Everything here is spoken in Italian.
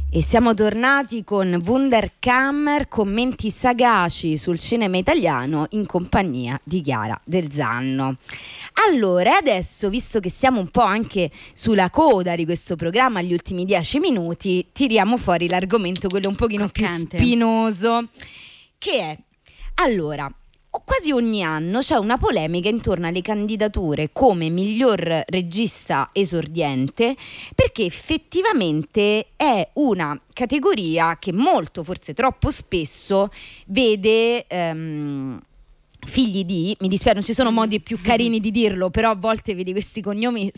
E siamo tornati con Wunderkammer, commenti sagaci sul cinema italiano in compagnia di Chiara Del Zanno. Allora, adesso, visto che siamo un po' anche sulla coda di questo programma, gli ultimi 10 minuti, tiriamo fuori l'argomento, quello un pochino croccante, più spinoso, che è, allora, quasi ogni anno c'è una polemica intorno alle candidature come miglior regista esordiente, perché effettivamente è una categoria che molto, forse troppo spesso, vede figli di, mi dispiace, non ci sono modi più carini di dirlo, però a volte vedi questi cognomi